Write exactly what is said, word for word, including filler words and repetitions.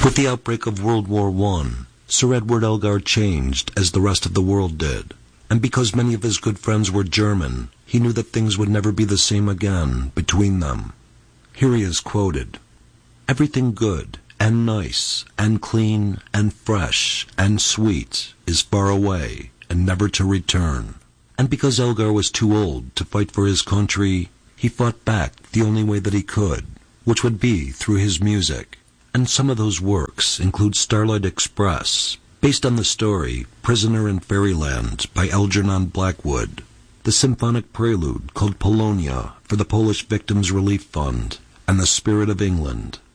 With the outbreak of World War One, Sir Edward Elgar changed as the rest of the world did, and because many of his good friends were German, he knew that things would never be the same again between them. Here he is quoted, "Everything good and nice and clean and fresh and sweet is far away and never to return." And because Elgar was too old to fight for his country, he fought back the only way that he could, which would be through his music. And some of those works include Starlight Express, based on the story Prisoner in Fairyland by Algernon Blackwood, the symphonic prelude called Polonia for the Polish Victims' Relief Fund, and The Spirit of England,